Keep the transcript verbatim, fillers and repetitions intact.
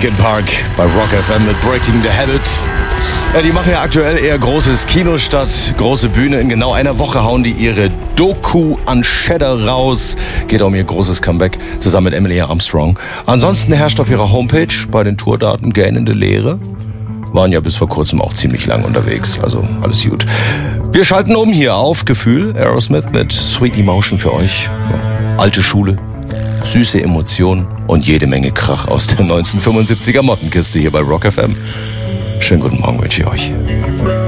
Linkin Park bei Rock F M mit Breaking the Habit. Ja, die machen ja aktuell eher großes Kino statt große Bühne. In genau einer Woche hauen die ihre Doku an Cheddar raus. Geht um ihr großes Comeback zusammen mit Emily Armstrong. Ansonsten herrscht auf ihrer Homepage bei den Tourdaten gähnende Leere. Waren ja bis vor kurzem auch ziemlich lang unterwegs, also alles gut. Wir schalten um hier auf Gefühl, Aerosmith mit Sweet Emotion für euch. Ja, alte Schule, süße Emotionen und jede Menge Krach aus der neunzehnhundertfünfundsiebziger Mottenkiste hier bei Rock F M. Schönen guten Morgen wünsche ich euch.